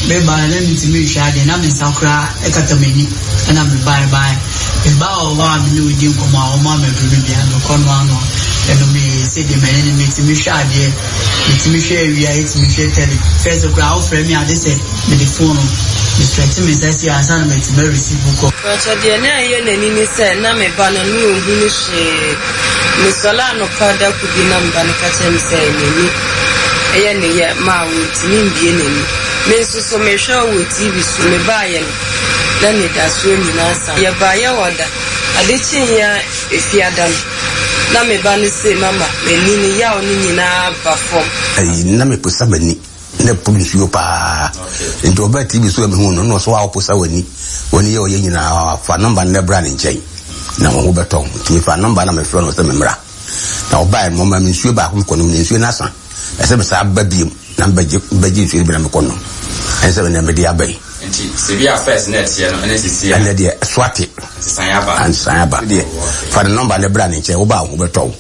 me ba na me timi hwa de na me sakra e katamani na me bye e ba o wa me no di nkomo a o ma me do bia no kono ano e no me say de me ne me timi hwa de me timi hwa wi a timi hwa tele first o kra o frɛ me ade say me the phone me stretch me say see answer me timi receive ko so de na ye na ni say na me ba no no hu ni hwe me sola no pada ku bi na mba no ka chem say ni eye ne ye ma wo timi bie na ni me so me hwa wo TV so me ba ye na ne da so ni na sa ye ba ye woda ade chi ya efiadan na me ba ni say mama me ni ya oni ni na perform na me posa bani na police yo pa ento ba TV so me hu no so wa posa wani ye o ye nyina fa number na bra ne nchen na wo beton ti fa number na me fro no se me mra na oba mo ma me nsuo ba ko no me nsuo na san ese be sa babiem na baji nsuo bi na me kono ese be na me dia bai nti se bia first net here no NCC and dia swati sayaba dia fa the number na bra ne nche wo ba wo beton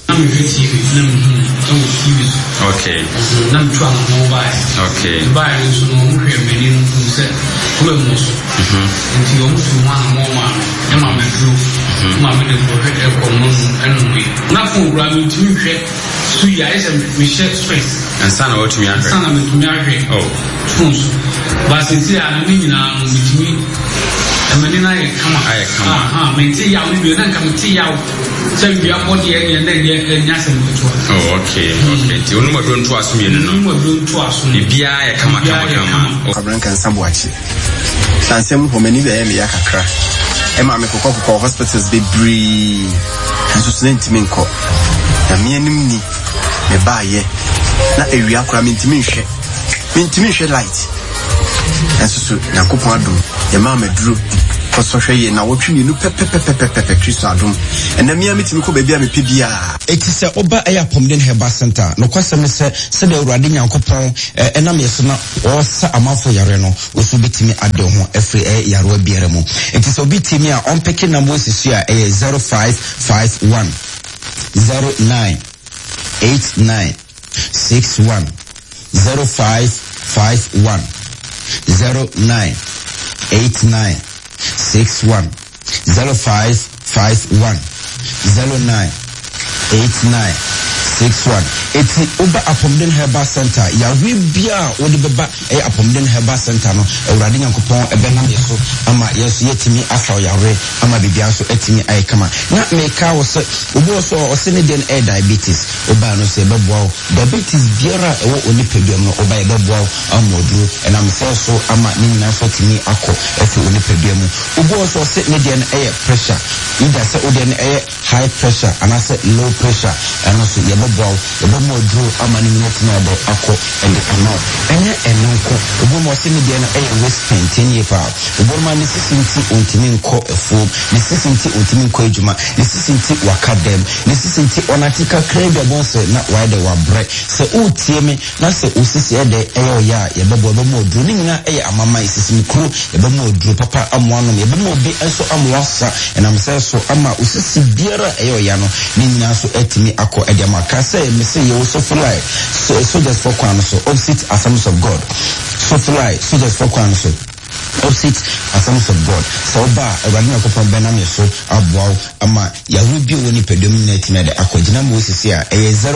okay nam twa mobile okay buy so no hwe meni no se ko mo so nti o mu tu ma e ma me dru ma me de ko hwe e ko no enu bi na fo bra me tu hwe su ya ese me share space and sana what me ahwe sana me tu me ahwe tools ba since ya no nyina no bitimi amani na ye kama me ti ya we na kam ti ya so we are body and then nyasem to okay ti onu mo don to asumi no mo don to asumi bia ye kama Kabranka Nsambuachi Sansem homeni be me yakakra e ma me kokko hospitals be bree enso student me nko na me anim ni me baaye na ewia kora me ntimi nhwe light enso so na kopon adom ye ma me duro so hweye na wotwe ni pepepepepepe Kristo adom ena me amitimi ko bebia me pebia eti se oba eya Pomden Herbal Center no kwasem se de Awurade Nyankopon enam yeso na o sa amafo yare no osu bitimi ade ho efre yare biere mu eti se obi timi a on peke na Moses a 0551 09 89 61 0551 09 89 61 0551 09 89 61 eti oba Pomden Herbal Center ya we bia odi beba Pomden Herbal Center no Awurade Nyankopon ebenam yeso ama yeso yetimi afa yare ama bibia so etimi ay kama na meka wo se obo so o se ne den diabetes oba no se beboa diabetes biara ewo oni peduam no oba beboa amodu enam se so ama ni nyina so timi akọ efi oni peduam obo so se ne den pressure ida se o den high pressure ana se low pressure ana so yebeboa yebomodru ama ni nyina timi ado akọ ende ama enenko obo mo se ne den waist pain 10 year pa obo ma ne sisinti ontimi nko efo ne sisinti ontimi nko ejuma ne sisinti wakadem ne sisinti onatika krebe bonse na wide wa bre se utie me na se usisi ede ya yebebo mo dru ni nyina amama isisi kru yebebo dru papa amoano yebebo bi enso amoasa enam se so ama usisi biara ya no ni nyina so etimi akọ ede amaka se me se ye so fly so just for kwan so opposite Assemblies of God so fly so just for kwan so opposite Assemblies of God so ba Awurade Nyankopon benam yeso aboa ama ya rubi woni pedom na etimi ade akọ gina mo sisi a 0